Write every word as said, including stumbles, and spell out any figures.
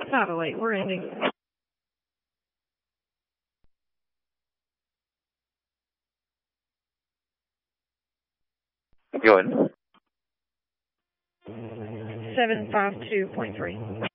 five oh eight, we're ending. Go ahead. seven five two point three.